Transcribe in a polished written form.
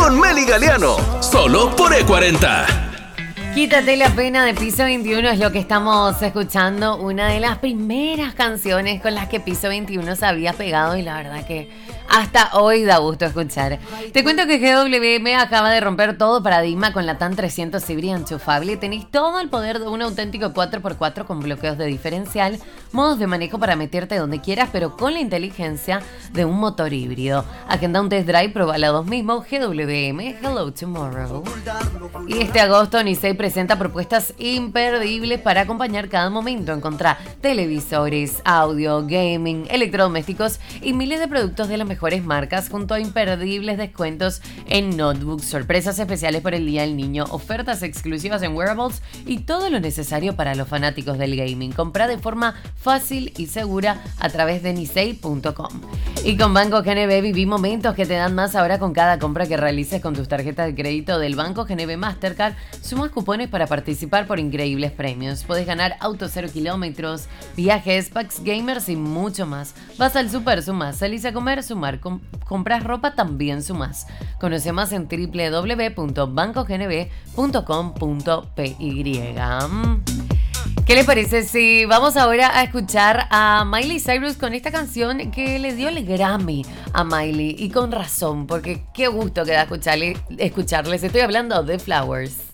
con Meli Galeano, solo por E40. Quítate la pena de Piso 21 es lo que estamos escuchando, una de las primeras canciones con las que Piso 21 se había pegado y la verdad que hasta hoy da gusto escuchar. Te cuento que GWM acaba de romper todo paradigma con la TAN 300 híbrida enchufable. Tenéis todo el poder de un auténtico 4x4 con bloqueos de diferencial, modos de manejo para meterte donde quieras, pero con la inteligencia de un motor híbrido. Agenda un test drive, probala vos mismo. GWM, hello tomorrow. Y este agosto Nisei presenta propuestas imperdibles para acompañar cada momento. Encontrá televisores, audio, gaming, electrodomésticos y miles de productos de las mejores marcas junto a imperdibles descuentos en notebooks, sorpresas especiales por el Día del Niño, ofertas exclusivas en wearables y todo lo necesario para los fanáticos del gaming. Comprá de forma fácil y segura a través de nisei.com. Y con Banco GNB viví momentos que te dan más ahora con cada compra que realices con tus tarjetas de crédito del Banco GNB Mastercard. Sumas cupones para participar por increíbles premios. Podés ganar autos 0 kilómetros, viajes, packs gamers y mucho más. Vas al super, sumás. Salís a comer, sumar. Compras ropa, también sumás. Conoce más en www.bancognb.com.py. ¿Qué les parece si vamos ahora a escuchar a Miley Cyrus con esta canción que le dio el Grammy a Miley? Y con razón, porque qué gusto que da escucharles. Estoy hablando de Flowers.